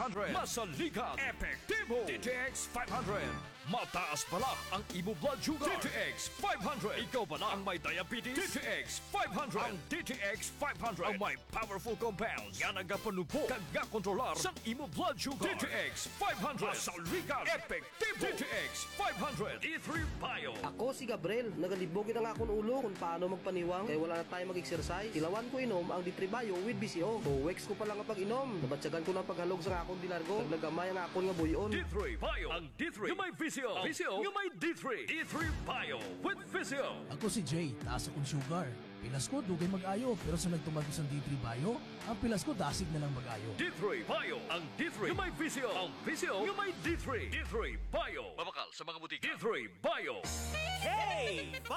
500. Masalikat, epektibo. DTX 500. Mataas pala ang imo blood sugar. DTX 500. Ikaw pala ang may diabetes. DTX 500. Ang DTX 500 ang may powerful compounds nga nagapanupo kag kontrolar sa imo blood sugar. DTX 500. Masalikat, epektibo. DTX 500. E3 Bio. Ako si Gabriel, nagalibogin ang akong ulo kung paano magpaniwang kaya wala na tayo mag-exercise. Tilawan ko inom ang D3 Bio with BCO. Weeks ko pa lang ang pag-inom. Nabatsagan ko ng paghalog sa akong dilargo. Naglagamay ang akong nga buyon. D3 Bio. Ang D3 yung may VCO. VCO yung may D3. D3 Bio with VCO. Ako si Jay, taas akong sugar. Pilas ko, dugay mag-ayo. Pero sa nagtumag ko sa D3 Bio, ang pilas ko dasig na lang mag-ayo. D3 Bio. Ang D3 yung may VCO. Ang VCO yung may D3. D3 Bio. Mabakal sa mga butika. D3 Bio. K5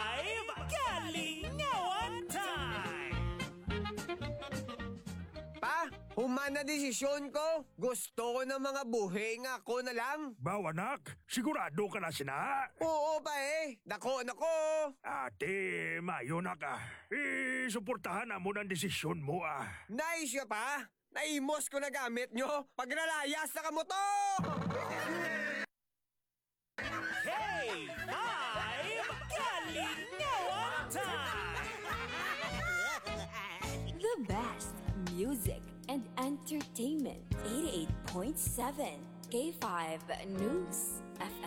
Kalingawan Time! Pa, humana desisyon ko. Gusto ko ng mga buhay nga ako na lang. Bawanak, sigurado ka na sina? Oo pa eh. Nako. Ate, mayo na ka. Suportahan na mo ng desisyon mo Nice ya pa. Naimos ko na gamit nyo. Paglalayas na kamo to! K5 Kalingawan Time! The best music and entertainment. 88.7 K5 News FM.